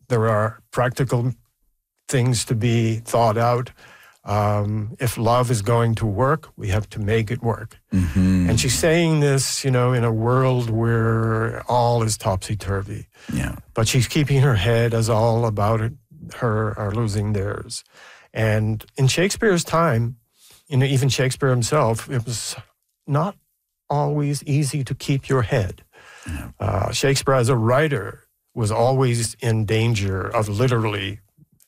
There are practical things to be thought out. If love is going to work, we have to make it work. Mm-hmm. And she's saying this, in a world where all is topsy-turvy. Yeah. But she's keeping her head as all about her are losing theirs. And in Shakespeare's time, even Shakespeare himself, it was not always easy to keep your head. Yeah. Shakespeare, as a writer, was always in danger of literally,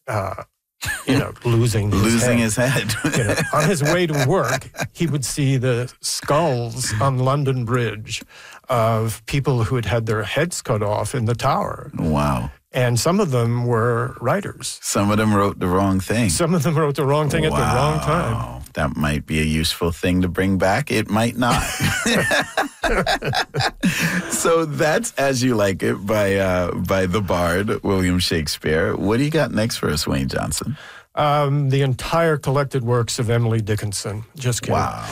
losing his head. On his way to work, he would see the skulls on London Bridge of people who had had their heads cut off in the Tower. Wow. And some of them were writers. Some of them wrote the wrong thing. Some of them wrote the wrong thing at the wrong time. That might be a useful thing to bring back. It might not. So that's As You Like It by the Bard, William Shakespeare. What do you got next for us, Wayne Johnson? The entire collected works of Emily Dickinson. Just kidding. Wow.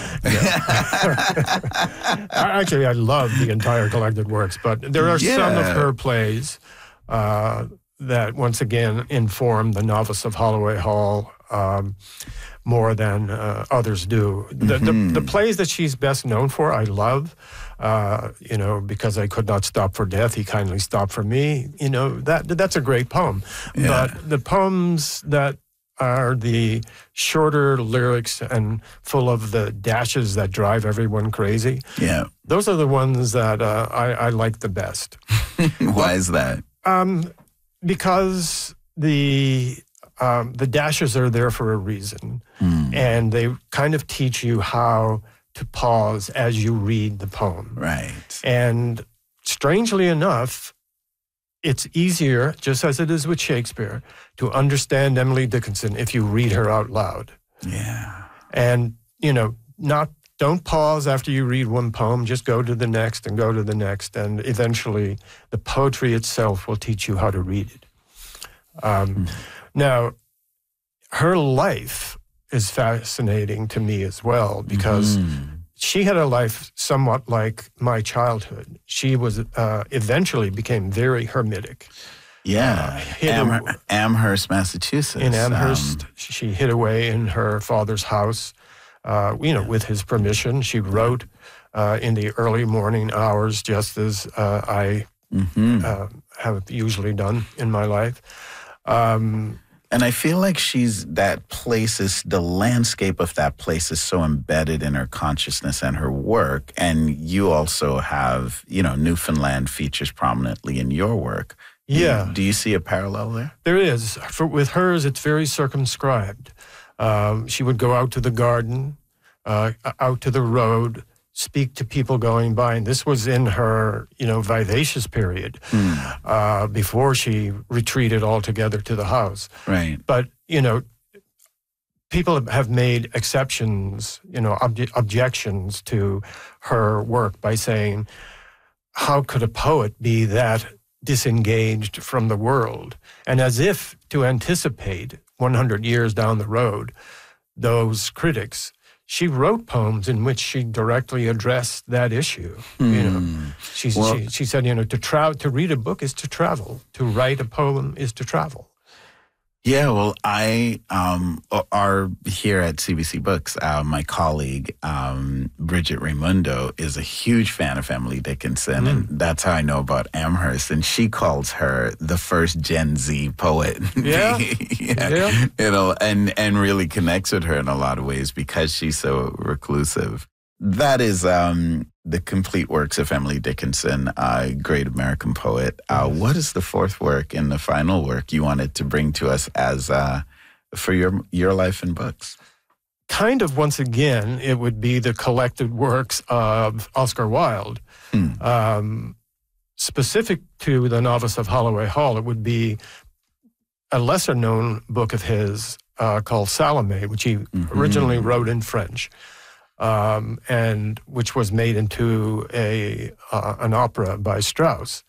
Actually, I love the entire collected works, but there are some of her plays that, once again, inform the Novice of Holloway Hall more than others do. The plays that she's best known for, I love. Because I could not stop for death, he kindly stopped for me. That's a great poem. Yeah. But the poems that are the shorter lyrics and full of the dashes that drive everyone crazy, those are the ones that I like the best. Why is that? Because the dashes are there for a reason, and they kind of teach you how to pause as you read the poem. Right. And strangely enough, it's easier, just as it is with Shakespeare, to understand Emily Dickinson if you read her out loud. Yeah. And, don't pause after you read one poem, just go to the next and go to the next, and eventually the poetry itself will teach you how to read it. Now, her life is fascinating to me as well, because she had a life somewhat like my childhood. She was eventually became very hermitic. Yeah, Amherst, Massachusetts. In Amherst, she hid away in her father's house, with his permission. She wrote in the early morning hours, just as I have usually done in my life. And I feel like the landscape of that place is so embedded in her consciousness and her work. And you also have, Newfoundland features prominently in your work. Yeah. Do you see a parallel there? There is. With hers, it's very circumscribed. She would go out to the garden, out to the road, speak to people going by. And this was in her, vivacious period, before she retreated altogether to the house. Right. But, people have made exceptions, objections to her work by saying, how could a poet be that disengaged from the world? And as if to anticipate 100 years down the road, those critics, she wrote poems in which she directly addressed that issue. She said, to read a book is to travel. To write a poem is to travel. Yeah, well, I are here at CBC Books. My colleague, Bridget Raimundo, is a huge fan of Emily Dickinson, and that's how I know about Amherst. And she calls her the first Gen Z poet. Yeah. And really connects with her in a lot of ways because she's so reclusive. That is the complete works of Emily Dickinson, a great American poet. What is the fourth work and the final work you wanted to bring to us as for your life in books? Kind of, once again, it would be the collected works of Oscar Wilde. Specific to the Novice of Holloway Hall, it would be a lesser-known book of his called Salome, which he originally wrote in French. And which was made into an opera by Strauss.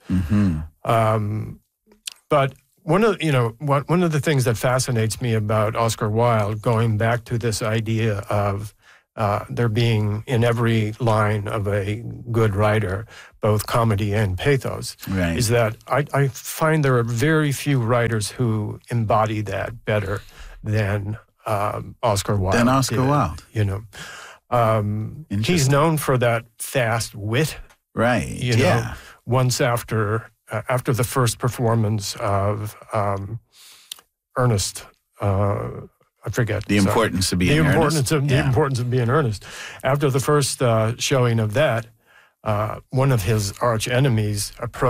But one of the things that fascinates me about Oscar Wilde, going back to this idea of there being in every line of a good writer, both comedy and pathos, Right. is that I find there are very few writers who embody that better than Oscar Wilde. Than Oscar did, Wilde. You know. He's Interesting. known for that fast wit. Right. You know, once after the first performance of Ernest, I forget The importance of being earnest. The importance of being earnest. After the first showing of that, one of his arch enemies approached